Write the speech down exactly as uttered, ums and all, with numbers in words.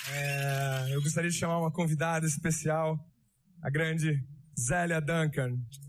É, eu gostaria de chamar uma convidada especial, a grande Zélia Duncan.